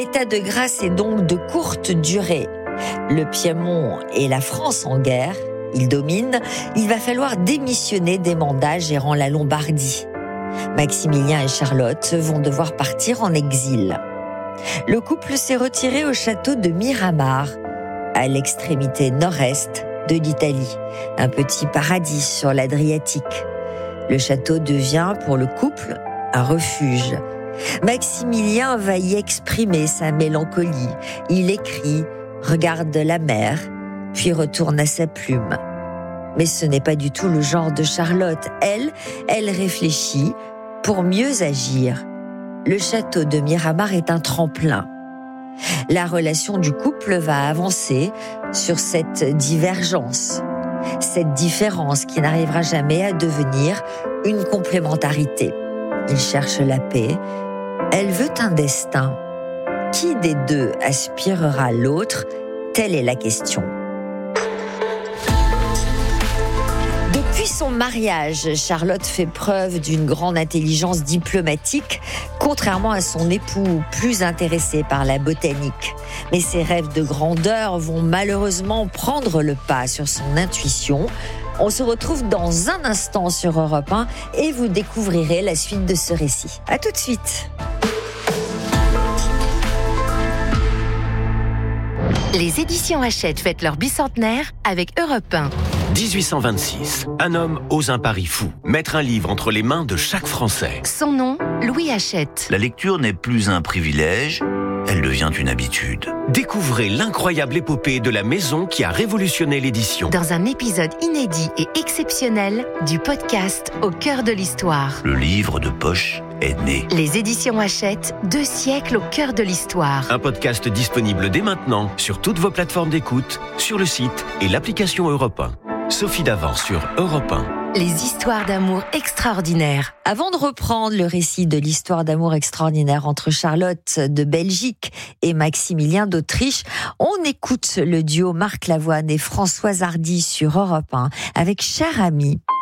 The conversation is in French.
L'état de grâce est donc de courte durée. Le Piémont et la France en guerre, ils dominent. Il va falloir démissionner des mandats gérant la Lombardie. Maximilien et Charlotte vont devoir partir en exil. Le couple s'est retiré au château de Miramar, à l'extrémité nord-est de l'Italie, un petit paradis sur l'Adriatique. Le château devient pour le couple un refuge. Maximilien va y exprimer sa mélancolie. Il écrit, regarde la mer, puis retourne à sa plume. Mais ce n'est pas du tout le genre de Charlotte. Elle réfléchit pour mieux agir. Le château de Miramar est un tremplin. La relation du couple va avancer sur cette divergence, cette différence qui n'arrivera jamais à devenir une complémentarité. Il cherche la paix, elle veut un destin. Qui des deux aspirera l'autre? Telle est la question. Depuis son mariage, Charlotte fait preuve d'une grande intelligence diplomatique, contrairement à son époux, plus intéressé par la botanique. Mais ses rêves de grandeur vont malheureusement prendre le pas sur son intuition. On se retrouve dans un instant sur Europe 1 et vous découvrirez la suite de ce récit. À tout de suite. Les éditions Hachette fêtent leur bicentenaire avec Europe 1. 1826. Un homme ose un pari fou. Mettre un livre entre les mains de chaque Français. Son nom, Louis Hachette. La lecture n'est plus un privilège, elle devient une habitude. Découvrez l'incroyable épopée de la maison qui a révolutionné l'édition. Dans un épisode inédit et exceptionnel du podcast Au cœur de l'histoire. Le livre de poche est né. Les éditions Hachette, 2 siècles au cœur de l'histoire. Un podcast disponible dès maintenant sur toutes vos plateformes d'écoute, sur le site et l'application Europe 1. Sophie Davant sur Europe 1. Les histoires d'amour extraordinaires. Avant de reprendre le récit de l'histoire d'amour extraordinaire entre Charlotte de Belgique et Maximilien d'Autriche, on écoute le duo Marc Lavoine et Françoise Hardy sur Europe 1 avec Cher ami.